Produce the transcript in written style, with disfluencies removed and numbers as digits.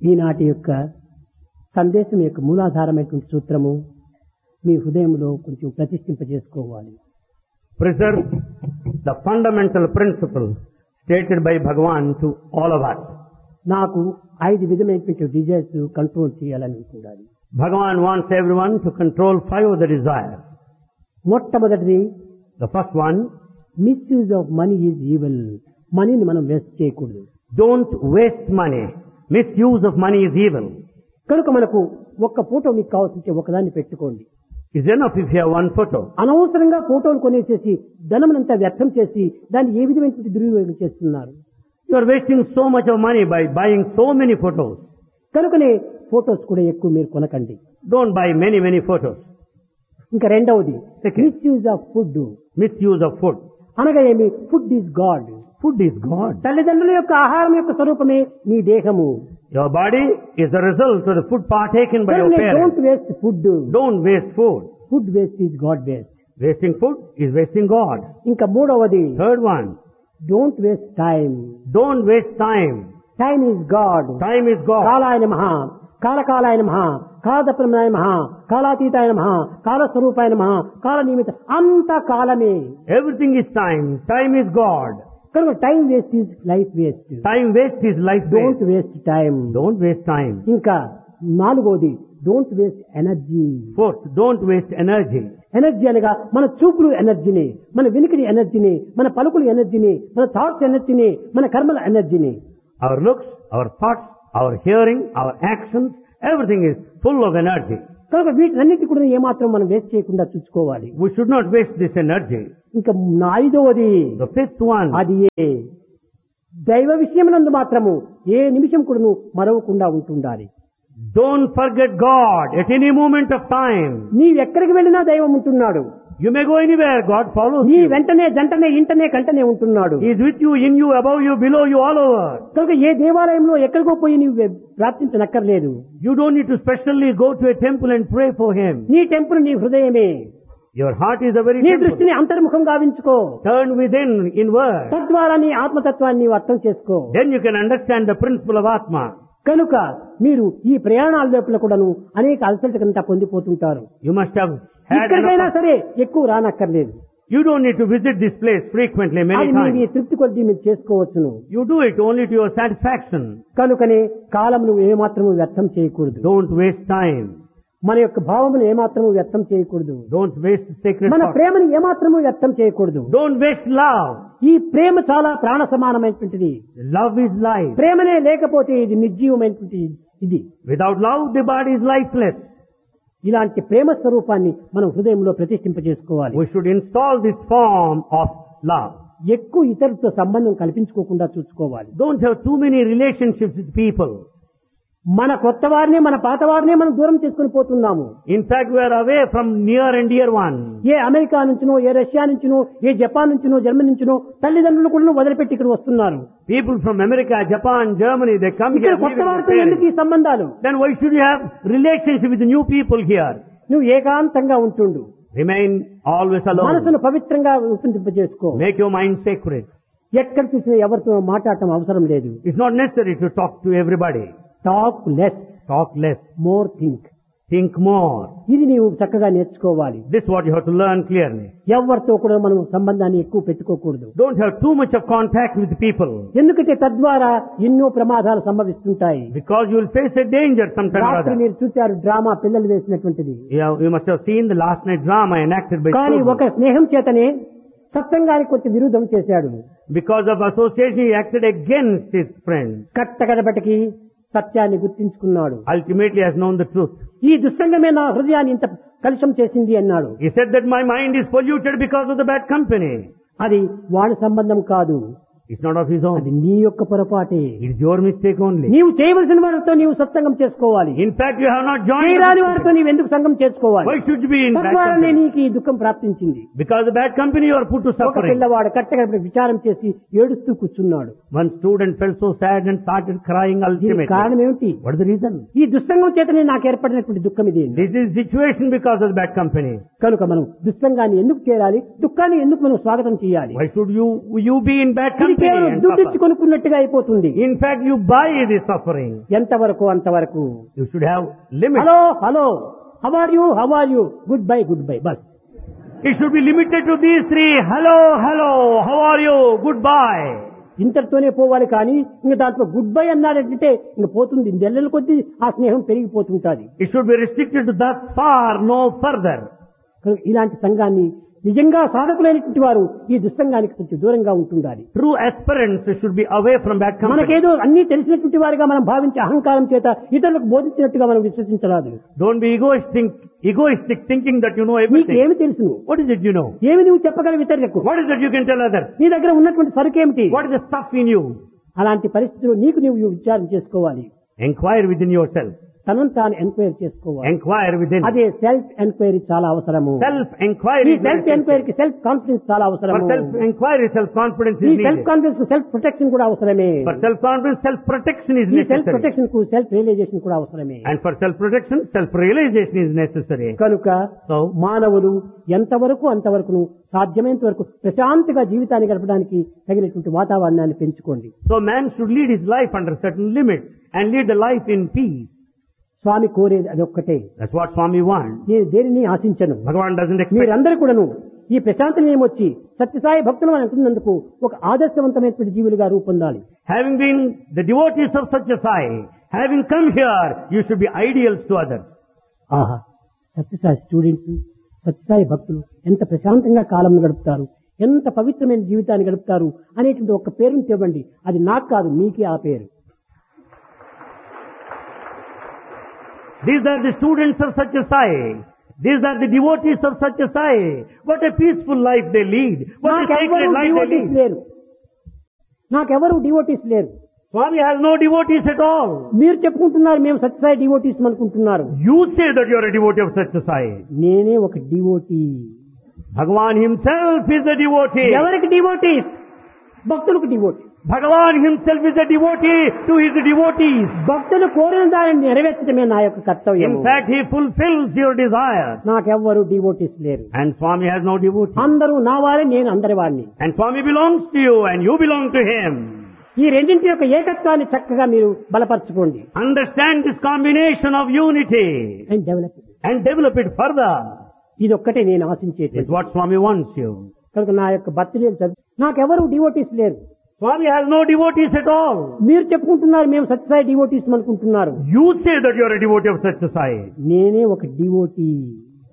ఈనాటి యొక్క సందేశం యొక్క మూలాధారమైనటువంటి సూత్రము మీ హృదయంలో కొంచెం ప్రతిష్ఠింపజేసుకోవాలి. Preserve the fundamental principle stated by Bhagavan to all of us. నాకు 5 విధమైనటువంటి డిజైర్స్ కంట్రోల్ చేయాలని ఉండాలి. Bhagavan wants everyone to control 5 of the desires. మొట్టమొదటిది, The first one, misuse of money is evil. మనీని మనం వేస్ట్ చేయకూడదు. don't waste money. Misuse of money is evil. కనుక మనకు ఒక్క ఫోటో మీకు కావాల్సింటే ఒకదాన్ని పెట్టుకోండి. It's enough if you have one photo. అనవసరంగా ఫోటోలు కొనేసేసి ధనమునంతా వ్యర్థం చేసి దాన్ని ఏ విధమైనటువంటి దుర్వినియోగం చేస్తున్నారు. You are wasting so much of money by buying so many photos. కనుకనే ఫోటోస్ కూడా ఎక్కువ మీరు కొనకండి. Don't buy many photos. ఇంకా రెండవది, Second. Misuse of food. Misuse of food. అనగా ఏమి? Food is God. Food is God. తల్లిదండ్రుల యొక్క ఆహారం యొక్క స్వరూపమే నీ దేహము. Your body is the result of the food partaken by your don't parents. Waste food. Don't waste food. Food waste is God waste. Wasting food is wasting God. ఇంకా మూడవది, Third one, don't waste time. don't waste time. Time is God. Time is God. కాలాయ నమః, కాలకాలాయ నమః, కాలదప్రమాయ నమః, కాలాతీతాయ నమః, కాలస్వరూపాయ నమః, కాల నిమిత్త, అంత కాలమే. Everything is time. Time is God. కనుక time waste is life waste. Time waste is life don't waste. Waste time. Don't waste time. ఇంకా నాలుగోది, don't waste energy. Fourth, don't waste energy. Energy అనగా మన చూపులు ఎనర్జీని, మన వినికిడి ఎనర్జీని, మన పలుకులు ఎనర్జీని, మన థాట్స్ ఎనర్జీని, మన కర్మల ఎనర్జీని. Our looks, our thoughts, our hearing, our actions, everything is full of energy. కనుక వీటన్నిటి కూడా ఏమాత్రం మనం వేస్ట్ చేయకుండా చూసుకోవాలి. We should not waste this energy. ఇంకా ఐదవది, The fifth one, అది దైవ విషయమునందు మాత్రము ఏ నిమిషం కూడా మరవకుండా ఉంటుండాలి. don't forget God at any moment of time. నీవెక్కడికి వెళ్ళినా దైవం ఉంటున్నాడు. You may go anywhere, God follows నీ you. వెంటనే జంటనే ఇంటనే కంటనే ఉంటున్నాడు. He is with you, in you, above you, below you, all over. కనుక ఏ దేవాలయంలో ఎక్కడికో పోయి నీవు ప్రార్థించనక్కర్లేదు. You don't need to specially go to a temple and pray for Him. నీ temple నీ హృదయమే. Your heart is the very నీ temple. దృష్టిని అంతర్ముఖం గావించుకో. Turn within, inward. తద్వారా నీ ఆత్మతత్వాన్ని నీవు అర్థం చేసుకో. Then you can understand the principle of Atma. కనుక మీరు ఈ ప్రయాణాల లోపల కూడాను అనేక అలసటకంతా పొందిపోతుంటారు. You must have had ఎక్కడికైనా enough. సరే ఎక్కువ రానక్కర్లేదు. You don't need to visit this place frequently, many అది మీ times. తృప్తి కొద్ది మీరు చేసుకోవచ్చును. You do it only to your satisfaction. కనుకనే కాలమును ఏమాత్రము వ్యర్థం చేయకూడదు. Don't waste time. మన యొక్క భావమును ఏమాత్రము వ్యర్థం చేయకూడదు. Don't waste sacred మన thoughts. ప్రేమను ఏమాత్రము వ్యర్థం చేయకూడదు. Don't waste love. ఈ ప్రేమ చాలా ప్రాణ సమానమైనటువంటిది. Love is life. ప్రేమనే లేకపోతే ఇది నిర్జీవమైనటువంటి ఇది. Without love, the body is lifeless. ఇలాంటి ప్రేమ స్వరూపాన్ని మనం హృదయంలో ప్రతిష్ఠింపజేసుకోవాలి. We should install this form of love. ఎక్కువ ఇతరులతో సంబంధం కల్పించుకోకుండా చూసుకోవాలి. Don't have too many relationships with people. మన కొత్త వారిని మన పాత వారిని మనం దూరం చేసుకుని పోతున్నాము. In fact, we are away from near and dear one. A America నుంచినో, A Russia నుంచినో, A Japan నుంచినో, Germany నుంచినో తల్లిదండ్రులు కూడా వదిలిపెట్టి ఇక్కడ వస్తున్నారు. People from America, Japan, Germany, they come ఇక్కడ here. కొత్త living with వారితో ఎందుకు parents. ఈ సంబంధాలు? Then why should you have relationship with the new people here? నువ్వు ఏకాంతంగా ఉంటుండు. Remain always alone. మనసును పవిత్రంగా రూపొందింపజేసుకో. Make your mind sacred. ఎక్కడ చూసినా ఎవరితో మాట్లాడటం అవసరం లేదు. It's not necessary to talk to everybody. Talk less, Talk less. More think. Think more. ఇది నీవు చక్కగా నేర్చుకోవాలి. This is what you have to learn clearly. ఎవరితో కూడా మనం సంబంధాన్ని ఎక్కువ పెట్టుకోకూడదు. Don't have too much of contact with people, ఎందుకంటే తద్వారా ఎన్నో ప్రమాదాలు సంభవిస్తుంటాయి. because you will face a danger sometime or రాత్రి other. మీరు చూశారు డ్రామా పిల్లలు వేసినటువంటిది. You must have seen the last night drama enacted by కానీ children. ఒక స్నేహం చేతనే సత్సంగానికి కొంత విరుద్ధం చేశాడు. Because of association, he acted against his friend. కట్టకడబటికి సత్యాన్ని గుర్తించుకున్నాడు. Ultimately has known the truth. ఈ దుస్సంగమే నా హృదయాన్ని ఇంత కలుషం చేసింది అన్నాడు. He said that my mind is polluted because of the bad company. అది వాడి సంబంధం కాదు, It's not of his అది own. నీ యొక్క పొరపాటే. It is your mistake only. నీవు చేయవలసిన వారితో నీవు సత్సంగం చేసుకోవాలి. In fact, you have not joined. చేయరాని వారితో నీవు ఎందుకు సంఘం చేసుకోవాలి? Why should you be in bad తద్వారానే company? నీకు ఈ దుఃఖం ప్రాప్తించింది. Because the bad company you are put to ఒక suffering. పిల్లవాడు కట్టకడపటి విచారం చేసి ఏడుస్తూ కూర్చున్నాడు. One student felt so sad and started crying దీనికి ultimately. కారణం ఏమిటి? What is the reason? ఈ దుస్సంగం చేతనే నాకు ఏర్పడినటువంటి దుఃఖం ఇది. This is situation because of the bad company. కనుక మనం దుస్సంగాన్ని ఎందుకు చేయాలి? దుఃఖాన్ని ఎందుకు మనం స్వాగతం చేయాలి? Why should you be in bad ఇది pity కేవలం and దుడ్డిచ్చి suffer. కొనుక్కున్నట్టుగా అయిపోతుంది. In fact, you buy the suffering. ఎంతవరకు అంతవరకు. You should have limits. Hello hello, how are you, good bye bus. It should be limited to these three. Hello, hello, how are you? Goodbye. ఇంతటితోనే పోవాలి కానీ ఇంక దాంట్లో good bye అన్నాడంటే ఇంక పోతుంది. నెలల కొద్దీ ఆ స్నేహం పెరిగిపోతుంటుంది. It should be restricted to thus far, no further. ఇలాంటి సంఘాన్ని నిజంగా సాధకులైనటువంటి వారు ఈ దుస్సంగానికి కొంచెం దూరంగా ఉంటుండాలి. True aspirants should be away from that company. మనకేదో అన్ని తెలిసినటువంటి వారిగా మనం భావించి అహంకారం చేత ఇతరులకు బోధించినట్టుగా మనం విశ్వసించరాదు. Don't be egoistic thinking that you know నీకు everything. ఏమి తెలుసు? What is it you know? ఏమి నువ్వు చెప్పగలవు ఇతరులకు? What is it you can tell others? నీ దగ్గర ఉన్నటువంటి సరుకేమిటి? What is the stuff in you? అలాంటి పరిస్థితుల్లో నీకు నువ్వు విచారం చేసుకోవాలి. Inquire within yourself. తనను తాను ఎంక్వైరీ చేసుకోవాలి. Inquire within. అదే సెల్ఫ్ ఎంక్వైరీ చాలా అవసరము. Self-inquiry. ఈ సెల్ఫ్ ఎంక్వైరీకి సెల్ఫ్ కాన్ఫిడెన్స్ చాలా అవసరము. For self-inquiry, self-confidence ఈ is సెల్ఫ్ needed. కాన్ఫిడెన్స్ కు సెల్ఫ్ ప్రొటెక్షన్ కూడా అవసరమే. For self-confidence, self-protection is ఈ సెల్ఫ్ necessary. ప్రొటెక్షన్ కు సెల్ఫ్ రియలైజేషన్ కూడా అవసరమే. And for self-protection, self-realization is necessary. కనుక So, మానవులు ఎంతవరకు అంతవరకును సాధ్యమైనంత వరకు ప్రశాంతంగా జీవితాన్ని గడపడానికి తగినటువంటి వాతావరణాన్ని పెంచుకోండి. so man should lead his life under certain limits and lead the life in peace. స్వామి కోరేది అదొక్కటే. That's what Swami wants. నేను దేనిని ఆశించను. Bhagavan doesn't expect. మీరందరూ కూడాను ఈ ప్రశాంత వచ్చి సత్యసాయి భక్తులు అంటున్నందుకు ఒక ఆదర్శవంతమైనటువంటి జీవులుగా రూపొందాలి. Having been the devotees of Satya Sai, having come here, you should be ideals to others. ఆహా, సత్యసాయి స్టూడెంట్స్, సత్యసాయి భక్తులు ఎంత ప్రశాంతంగా కాలం గడుపుతారు, ఎంత పవిత్రమైన జీవితాన్ని గడుపుతారు అనేటువంటి ఒక పేరుని ఇవ్వండి. అది నాకు కాదు, మీకే ఆ పేరు. These are the students of Satya Sai. These are the devotees of Satya Sai. What a peaceful life they lead. What a sacred life they lead. లేరు, నాకెవరు డివోటీస్ లేరు. Swami has no devotees at all. మీరు చెప్పుకుంటున్నారు మేము Sathya Sai devotees అనుకుంటున్నారు. You say that you are a devotee of Satya Sai. నేనే ఒక devotee. Bhagavan himself is a devotee. ఎవరికి డివోటీస్? భక్తులకు devotee. Bhagavan himself is a devotee to his devotees. భక్తులు కోరిన దానిని నెరవేర్చడమే నా యొక్క కర్తవ్యం. In fact, he fulfills your desire. నాకెవ్వరు devotees లేరు. And Swami has no devotee. అందరూ నా వారే, నేను అందరి వాడిని. And Swami belongs to you and you belong to him. ఈ రెండింటి యొక్క ఏకత్వాన్ని చక్కగా మీరు బలపరచుకోండి. Understand this combination of unity and develop it further. ఇది ఒక్కటే నేను ఆశించేది. It's what Swami wants you. కనుక నా యొక్క బర్త్డే నాకెవరు డివోటీస్ లేరు. Swami has no devotees at all. మీరు చెప్పుకుంటున్నారు మేము సత్యసాయి డివోటీస్ అనుకుంటున్నారు. You say that you are a devotee of Satya Sai. నేనే ఒక డివోటీ.